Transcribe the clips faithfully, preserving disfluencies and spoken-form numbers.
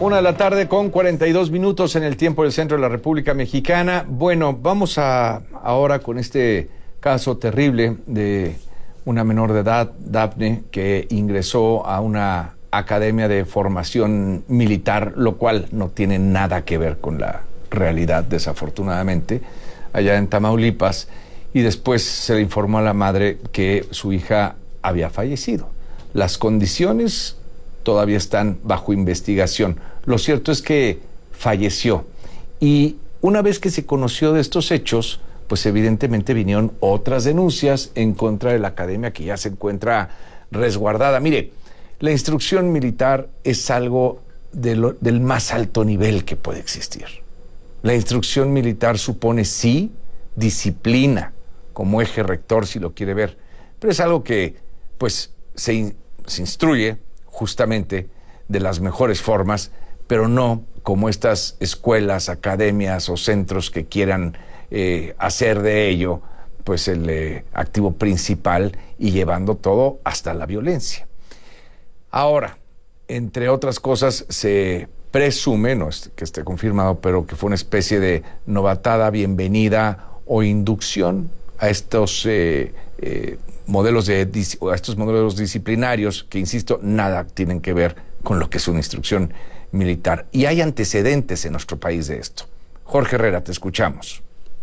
Una de la tarde con cuarenta y dos minutos en el tiempo del centro de la República Mexicana. Bueno, vamos a ahora con este caso terrible de una menor de edad, Dafne, que ingresó a una academia de formación militar, lo cual no tiene nada que ver con la realidad, desafortunadamente, allá en Tamaulipas, y después se le informó a la madre que su hija había fallecido. Las condiciones todavía están bajo investigación. Lo cierto es que falleció. Y una vez que se conoció de estos hechos, pues evidentemente vinieron otras denuncias en contra de la academia que ya se encuentra resguardada. Mire, la instrucción militar es algo de lo, del más alto nivel que puede existir. La instrucción militar supone, sí, disciplina como eje rector, si lo quiere ver, pero es algo que, pues, se, in, se instruye justamente de las mejores formas, pero no como estas escuelas, academias o centros que quieran eh, hacer de ello pues el eh, activo principal y llevando todo hasta la violencia. Ahora, entre otras cosas, se presume, no es que esté confirmado, pero que fue una especie de novatada, bienvenida o inducción a estos eh, eh, modelos de a estos modelos disciplinarios que, insisto, nada tienen que ver con lo que es una instrucción militar. Y hay antecedentes en nuestro país de esto. Jorge Herrera, te escuchamos.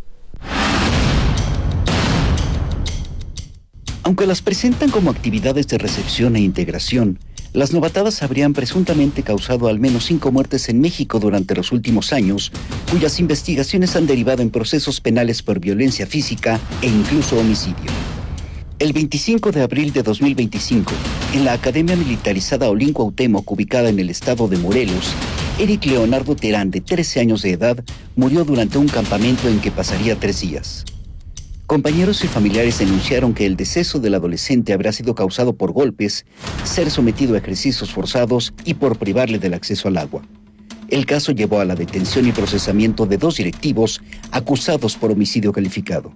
Aunque las presentan como actividades de recepción e integración, las novatadas habrían presuntamente causado al menos cinco muertes en México durante los últimos años, cuyas investigaciones han derivado en procesos penales por violencia física e incluso homicidio. El veinticinco de abril de dos mil veinticinco, en la Academia Militarizada Olin Cuauhtémoc, ubicada en el estado de Morelos, Eric Leonardo Terán, de trece años de edad, murió durante un campamento en que pasaría tres días. Compañeros y familiares denunciaron que el deceso del adolescente habría sido causado por golpes, ser sometido a ejercicios forzados y por privarle del acceso al agua. El caso llevó a la detención y procesamiento de dos directivos acusados por homicidio calificado.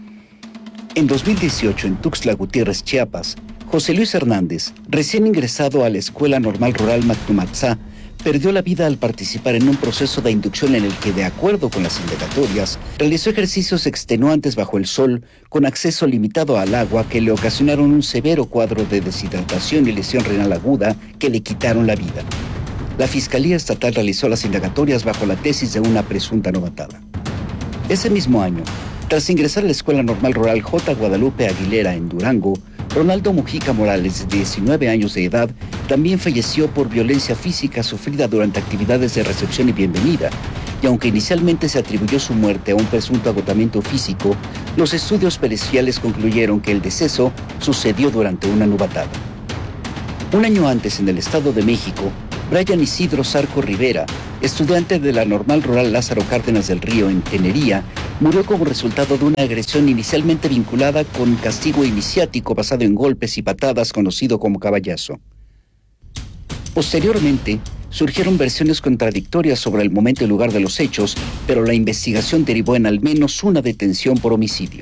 En dos mil dieciocho, en Tuxtla Gutiérrez, Chiapas, José Luis Hernández, recién ingresado a la Escuela Normal Rural Mactumatzá, perdió la vida al participar en un proceso de inducción en el que, de acuerdo con las indagatorias, realizó ejercicios extenuantes bajo el sol con acceso limitado al agua que le ocasionaron un severo cuadro de deshidratación y lesión renal aguda que le quitaron la vida. La Fiscalía Estatal realizó las indagatorias bajo la tesis de una presunta novatada. Ese mismo año, tras ingresar a la Escuela Normal Rural J. Guadalupe Aguilera en Durango, Ronaldo Mujica Morales, de diecinueve años de edad, también falleció por violencia física sufrida durante actividades de recepción y bienvenida, y aunque inicialmente se atribuyó su muerte a un presunto agotamiento físico, los estudios periciales concluyeron que el deceso sucedió durante una novatada. Un año antes, en el Estado de México, Brian Isidro Zarco Rivera, estudiante de la Normal Rural Lázaro Cárdenas del Río en Tenería, murió como resultado de una agresión inicialmente vinculada con castigo iniciático basado en golpes y patadas, conocido como caballazo. Posteriormente, surgieron versiones contradictorias sobre el momento y lugar de los hechos, pero la investigación derivó en al menos una detención por homicidio.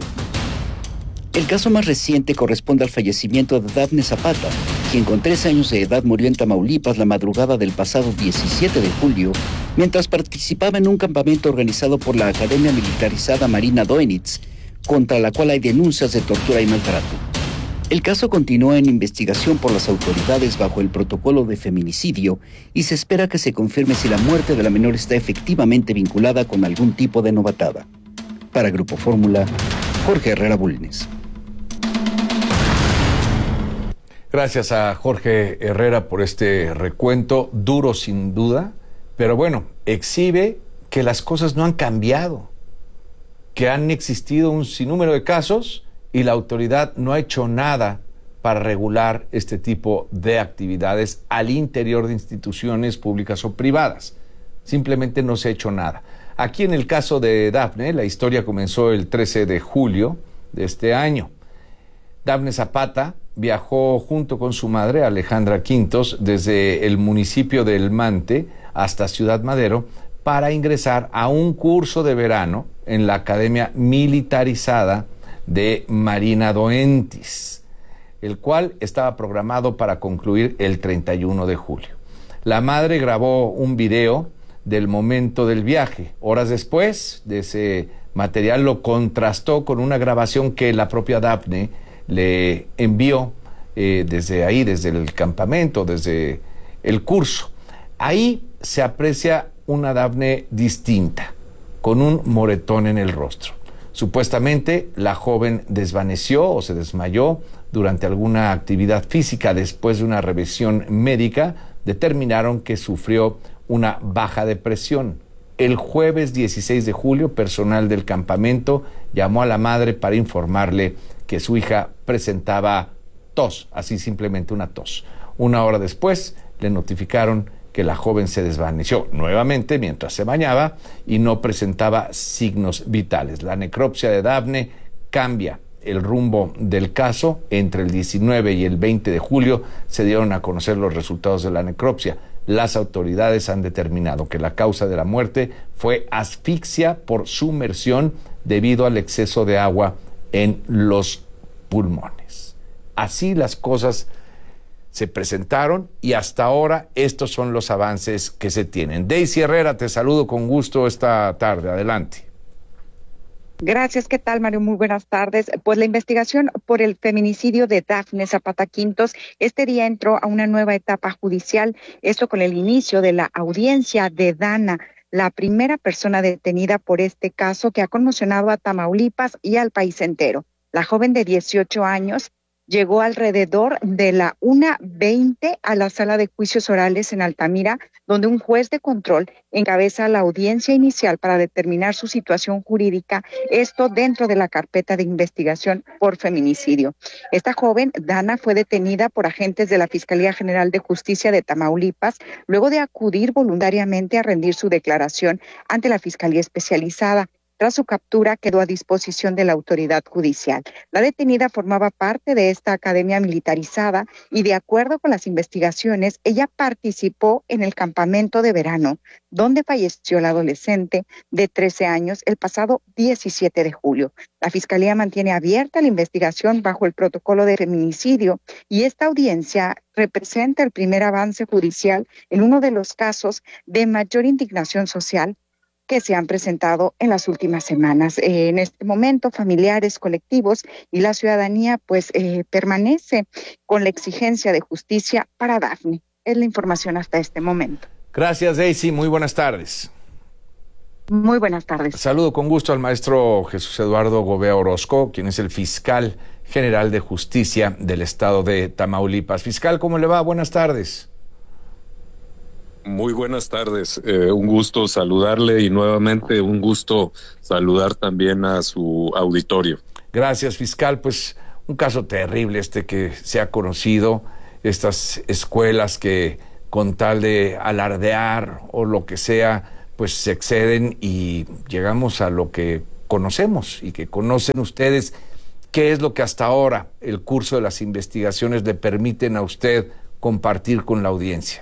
El caso más reciente corresponde al fallecimiento de Dafne Zapata, quien con trece años de edad murió en Tamaulipas la madrugada del pasado diecisiete de julio, mientras participaba en un campamento organizado por la Academia Militarizada Marina Doenitz, contra la cual hay denuncias de tortura y maltrato. El caso continúa en investigación por las autoridades bajo el protocolo de feminicidio y se espera que se confirme si la muerte de la menor está efectivamente vinculada con algún tipo de novatada. Para Grupo Fórmula, Jorge Herrera Bulnes. Gracias a Jorge Herrera por este recuento, duro sin duda, pero bueno, exhibe que las cosas no han cambiado, que han existido un sinnúmero de casos y la autoridad no ha hecho nada para regular este tipo de actividades al interior de instituciones públicas o privadas. Simplemente no se ha hecho nada. Aquí en el caso de Dafne, la historia comenzó el trece de julio de este año. Dafne Zapata viajó junto con su madre, Alejandra Quintos, desde el municipio de El Mante hasta Ciudad Madero para ingresar a un curso de verano en la Academia Militarizada de Marina Doentis, el cual estaba programado para concluir el treinta y uno de julio. La madre grabó un video del momento del viaje. Horas después de ese material lo contrastó con una grabación que la propia Dafne le envió eh, desde ahí, desde el campamento, desde el curso. Ahí se aprecia una Dafne distinta, con un moretón en el rostro. Supuestamente la joven desvaneció o se desmayó durante alguna actividad física. Después de una revisión médica, determinaron que sufrió una baja de presión. El jueves dieciséis de julio, personal del campamento llamó a la madre para informarle que su hija presentaba tos, así simplemente una tos. Una hora después le notificaron que la joven se desvaneció nuevamente mientras se bañaba y no presentaba signos vitales. La necropsia de Dafne cambia el rumbo del caso. Entre el diecinueve y el veinte de julio se dieron a conocer los resultados de la necropsia. Las autoridades han determinado que la causa de la muerte fue asfixia por sumersión debido al exceso de agua en los pulmones. Así las cosas se presentaron y hasta ahora estos son los avances que se tienen. Daisy Herrera, te saludo con gusto esta tarde. Adelante. Gracias, ¿qué tal, Mario? Muy buenas tardes. Pues la investigación por el feminicidio de Dafne Zapata Quintos este día entró a una nueva etapa judicial, esto con el inicio de la audiencia de Dana, la primera persona detenida por este caso que ha conmocionado a Tamaulipas y al país entero. La joven de dieciocho años llegó alrededor de la una veinte a la sala de juicios orales en Altamira, donde un juez de control encabeza la audiencia inicial para determinar su situación jurídica, esto dentro de la carpeta de investigación por feminicidio. Esta joven, Dana, fue detenida por agentes de la Fiscalía General de Justicia de Tamaulipas, luego de acudir voluntariamente a rendir su declaración ante la Fiscalía Especializada. Tras su captura, quedó a disposición de la autoridad judicial. La detenida formaba parte de esta academia militarizada y, de acuerdo con las investigaciones, ella participó en el campamento de verano, donde falleció la adolescente de trece años el pasado diecisiete de julio. La Fiscalía mantiene abierta la investigación bajo el protocolo de feminicidio y esta audiencia representa el primer avance judicial en uno de los casos de mayor indignación social que se han presentado en las últimas semanas. Eh, en este momento, familiares, colectivos y la ciudadanía pues eh, permanece con la exigencia de justicia para Dafne. Es la información hasta este momento. Gracias, Daisy. Muy buenas tardes. Muy buenas tardes. Saludo con gusto al maestro Jesús Eduardo Gobea Orozco, quien es el fiscal general de justicia del estado de Tamaulipas. Fiscal, ¿cómo le va? Buenas tardes. Muy buenas tardes, eh, un gusto saludarle y nuevamente un gusto saludar también a su auditorio. Gracias, fiscal. Pues un caso terrible este que se ha conocido, estas escuelas que con tal de alardear o lo que sea, pues se exceden y llegamos a lo que conocemos y que conocen ustedes. ¿Qué es lo que hasta ahora el curso de las investigaciones le permiten a usted compartir con la audiencia?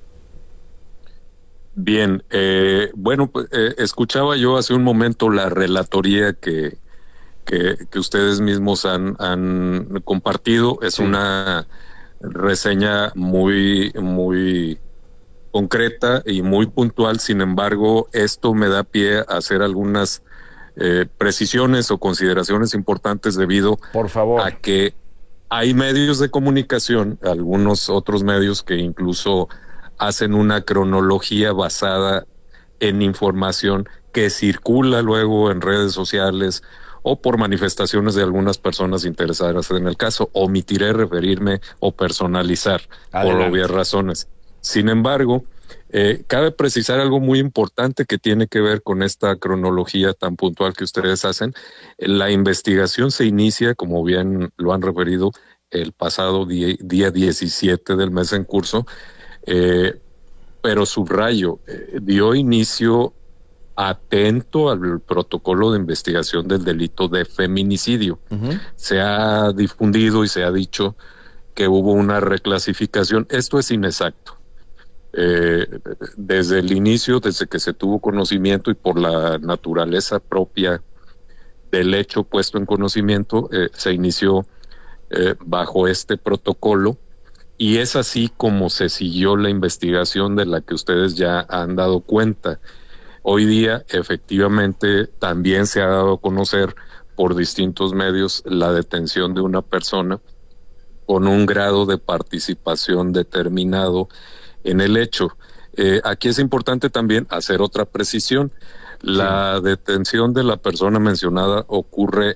Bien, eh, bueno, pues, eh, escuchaba yo hace un momento la relatoría que, que, que ustedes mismos han, han compartido. Es sí. Una reseña muy, muy concreta y muy puntual. Sin embargo, esto me da pie a hacer algunas eh, precisiones o consideraciones importantes debido Por favor. a que hay medios de comunicación, algunos otros medios que incluso hacen una cronología basada en información que circula luego en redes sociales o por manifestaciones de algunas personas interesadas en el caso. Omitiré referirme o personalizar Adelante. Por obvias razones. Sin embargo, eh, cabe precisar algo muy importante que tiene que ver con esta cronología tan puntual que ustedes hacen. La investigación se inicia, como bien lo han referido, el pasado día, día diecisiete del mes en curso, Eh, pero subrayo, eh, dio inicio atento al protocolo de investigación del delito de feminicidio. Uh-huh. Se ha difundido y se ha dicho que hubo una reclasificación. Esto es inexacto. Eh, desde el inicio, desde que se tuvo conocimiento y por la naturaleza propia del hecho puesto en conocimiento, eh, se inició eh, bajo este protocolo y es así como se siguió la investigación de la que ustedes ya han dado cuenta. Hoy día, efectivamente, también se ha dado a conocer por distintos medios la detención de una persona con un grado de participación determinado en el hecho. Eh, aquí es importante también hacer otra precisión. La sí. detención de la persona mencionada ocurre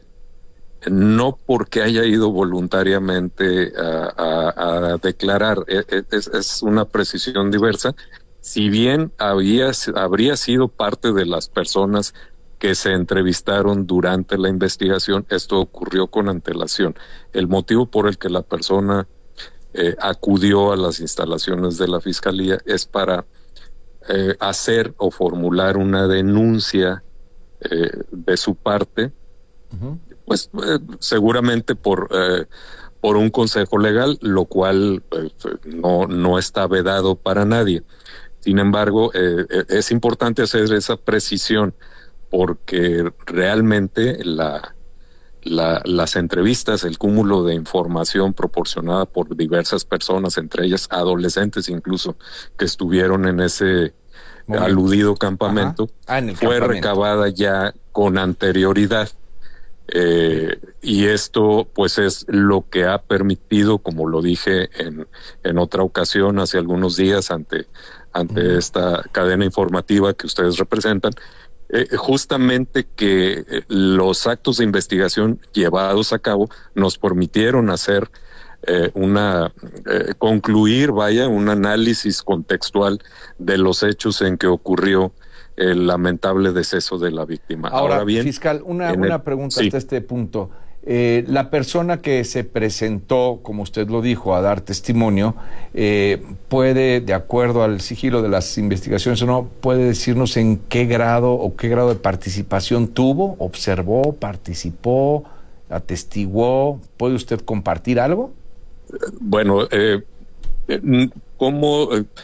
no porque haya ido voluntariamente a, a, a declarar, es, es una precisión diversa. Si bien había, habría sido parte de las personas que se entrevistaron durante la investigación, esto ocurrió con antelación. El motivo por el que la persona eh, acudió a las instalaciones de la Fiscalía es para eh, hacer o formular una denuncia eh, de su parte, uh-huh. pues eh, seguramente por eh, por un consejo legal, lo cual eh, no no está vedado para nadie. Sin embargo, eh, es importante hacer esa precisión porque realmente la, la las entrevistas, el cúmulo de información proporcionada por diversas personas, entre ellas adolescentes incluso, que estuvieron en ese Momento. aludido campamento, ah, fue campamento. recabada ya con anterioridad. Eh, y esto pues es lo que ha permitido, como lo dije en, en otra ocasión hace algunos días ante, ante uh-huh. esta cadena informativa que ustedes representan, eh, justamente que eh, los actos de investigación llevados a cabo nos permitieron hacer eh, una, eh, concluir, vaya, un análisis contextual de los hechos en que ocurrió el lamentable deceso de la víctima. Ahora, Ahora bien, fiscal, una, una el, pregunta sí. hasta este punto. Eh, la persona que se presentó, como usted lo dijo, a dar testimonio, eh, puede, de acuerdo al sigilo de las investigaciones o no, puede decirnos en qué grado o qué grado de participación tuvo, observó, participó, atestiguó. ¿Puede usted compartir algo? Bueno, eh, ¿cómo...? Eh,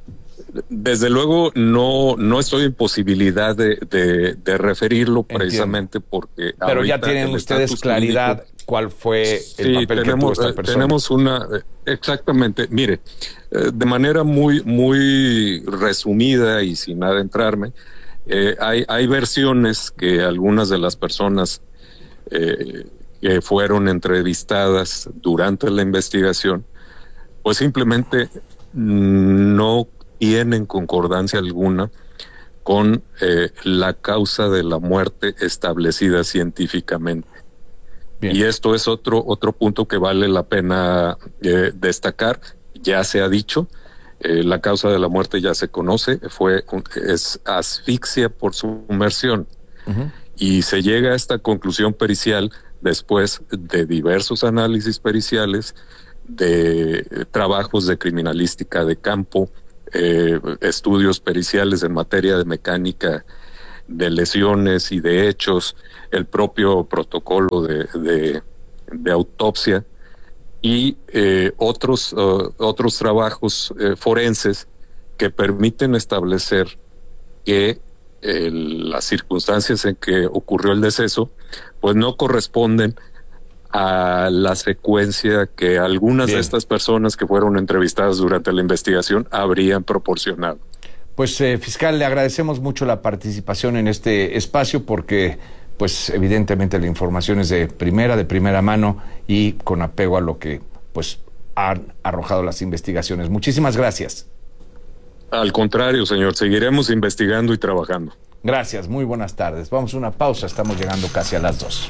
Desde luego no no estoy en posibilidad de, de, de referirlo. Entiendo. Precisamente porque pero ya tienen ustedes claridad clínico, cuál fue el sí, papel tenemos, que tuvo esta persona. Tenemos una exactamente, mire, de manera muy muy resumida y sin adentrarme, eh, hay hay versiones que algunas de las personas eh, que fueron entrevistadas durante la investigación, pues simplemente no tienen concordancia alguna con eh, la causa de la muerte establecida científicamente. Bien. Y esto es otro otro punto que vale la pena eh, destacar. Ya se ha dicho, eh, la causa de la muerte ya se conoce, fue es asfixia por sumersión. Uh-huh. Y se llega a esta conclusión pericial después de diversos análisis periciales, de eh, trabajos de criminalística de campo, Eh, estudios periciales en materia de mecánica de lesiones y de hechos, el propio protocolo de, de, de autopsia y eh, otros uh, otros trabajos eh, forenses que permiten establecer que eh, las circunstancias en que ocurrió el deceso pues no corresponden a la secuencia que algunas Bien. de estas personas que fueron entrevistadas durante la investigación habrían proporcionado. Pues eh, fiscal, le agradecemos mucho la participación en este espacio porque pues evidentemente la información es de primera, de primera mano y con apego a lo que pues han arrojado las investigaciones. Muchísimas gracias. Al contrario, señor, seguiremos investigando y trabajando. Gracias, muy buenas tardes. Vamos a una pausa, estamos llegando casi a las dos.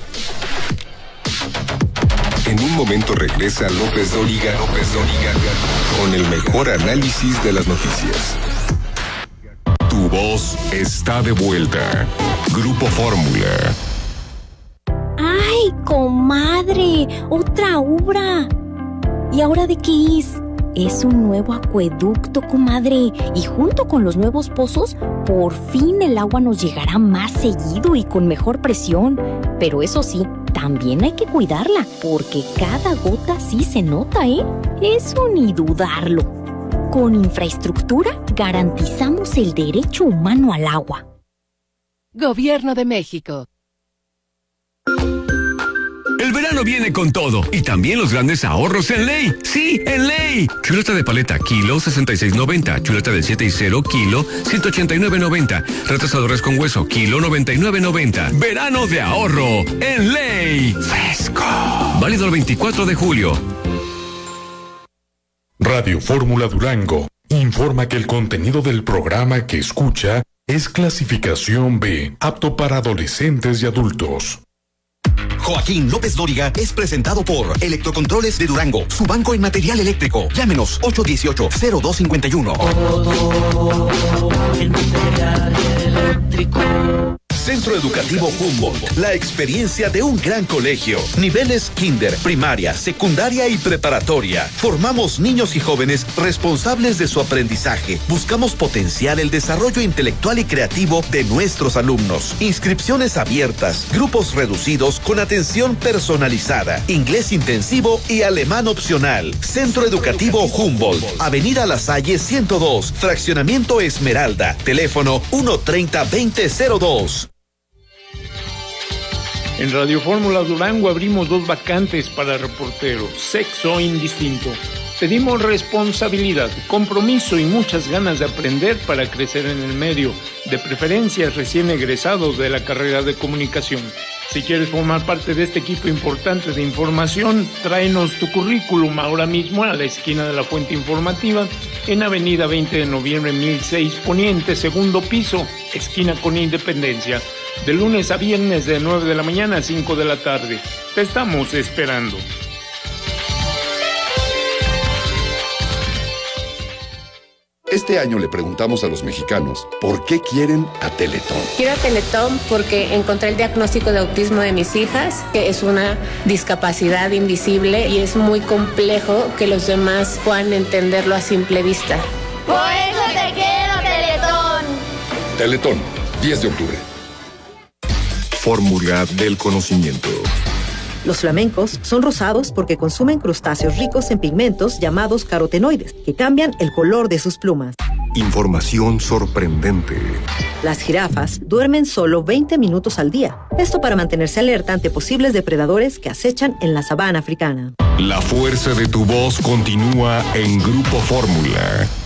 En un momento regresa López Dóriga, López Dóriga, con el mejor análisis de las noticias. Tu voz está de vuelta. Grupo Fórmula. ¡Ay, comadre! ¡Otra obra! ¿Y ahora de qué es? Es un nuevo acueducto, comadre. Y junto con los nuevos pozos, por fin el agua nos llegará más seguido y con mejor presión. Pero eso sí, también hay que cuidarla, porque cada gota sí se nota, ¿eh? Eso ni dudarlo. Con infraestructura garantizamos el derecho humano al agua. Gobierno de México. El verano viene con todo y también los grandes ahorros en Ley. Sí, en Ley. Chuleta de paleta, kilo, sesenta y seis noventa. Chuleta del siete y cero, kilo, ciento ochenta y nueve noventa. Retrasadores con hueso, kilo, noventa y nueve noventa. Verano de ahorro en Ley. Fresco. Válido el veinticuatro de julio. Radio Fórmula Durango informa que el contenido del programa que escucha es clasificación B, apto para adolescentes y adultos. Joaquín López Dóriga es presentado por Electrocontroles de Durango, su banco en material eléctrico. Llámenos ocho uno ocho, cero dos cinco uno. En material eléctrico. Centro Educativo Humboldt, la experiencia de un gran colegio. Niveles kinder, primaria, secundaria y preparatoria. Formamos niños y jóvenes responsables de su aprendizaje. Buscamos potenciar el desarrollo intelectual y creativo de nuestros alumnos. Inscripciones abiertas, grupos reducidos con atención personalizada, inglés intensivo y alemán opcional. Centro Educativo Humboldt, Avenida La Salle ciento dos, Fraccionamiento Esmeralda. Teléfono uno treinta, veinte cero dos. En Radio Fórmula Durango abrimos dos vacantes para reporteros, sexo indistinto. Pedimos responsabilidad, compromiso y muchas ganas de aprender para crecer en el medio, de preferencia recién egresados de la carrera de comunicación. Si quieres formar parte de este equipo importante de información, tráenos tu currículum ahora mismo a la esquina de la Fuente Informativa, en Avenida veinte de noviembre mil seis Poniente, segundo piso, esquina con Independencia. De lunes a viernes de nueve de la mañana a cinco de la tarde. Te estamos esperando. Este año le preguntamos a los mexicanos por qué quieren a Teletón. Quiero a Teletón porque encontré el diagnóstico de autismo de mis hijas, que es una discapacidad invisible y es muy complejo que los demás puedan entenderlo a simple vista. Por eso te quiero, Teletón. Teletón, diez de octubre. Fórmula del conocimiento. Los flamencos son rosados porque consumen crustáceos ricos en pigmentos llamados carotenoides, que cambian el color de sus plumas. Información sorprendente. Las jirafas duermen solo veinte minutos al día. Esto para mantenerse alerta ante posibles depredadores que acechan en la sabana africana. La fuerza de tu voz continúa en Grupo Fórmula.